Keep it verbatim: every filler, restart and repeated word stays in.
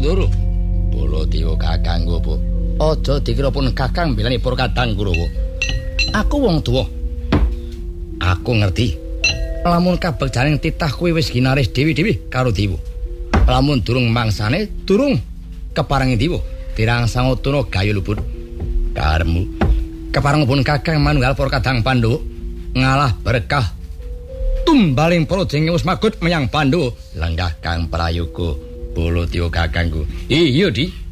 Dur. Baladewa kakangku, Bu. Aja dikira pun kakang belani para kadang Kurawa. Aku wong tuwa. Aku ngerti. Lamun kabegjaning titah kuwi wis ginaris dewi-dewi karo Dewa. Lamun durung mangsane, durung keparengi Dewa. Dirangsang utana gayo luput. Karemu keparengipun kakang manunggal para kadang Pandhawa ngalah berkah tumbaling para jengewus magut menyang Pandhawa. Lenggah Kang Prayoga Baladewa kakangku. Iya, Di.